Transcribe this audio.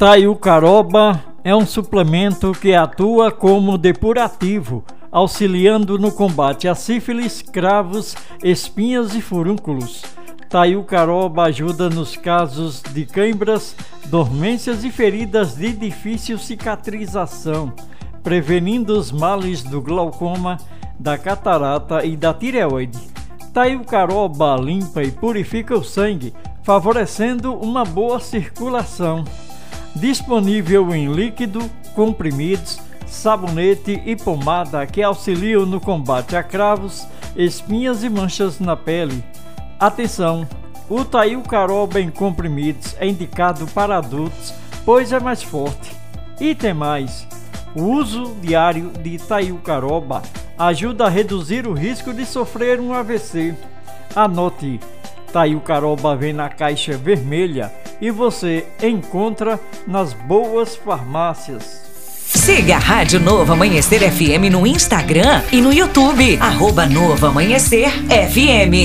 Taiucaroba é um suplemento que atua como depurativo, auxiliando no combate a sífilis, cravos, espinhas e furúnculos. Taiucaroba ajuda nos casos de cãibras, dormências e feridas de difícil cicatrização, prevenindo os males do glaucoma, da catarata e da tireoide. Taiucaroba limpa e purifica o sangue, favorecendo uma boa circulação. Disponível em líquido, comprimidos, sabonete e pomada que auxiliam no combate a cravos, espinhas e manchas na pele. Atenção! O Taiucaroba em comprimidos é indicado para adultos, pois é mais forte. E tem mais: o uso diário de Taiucaroba ajuda a reduzir o risco de sofrer um AVC. Anote: Taiucaroba vem na caixa vermelha e você encontra nas boas farmácias. Siga a Rádio Novo Amanhecer FM no Instagram e no YouTube. @Novo Amanhecer FM.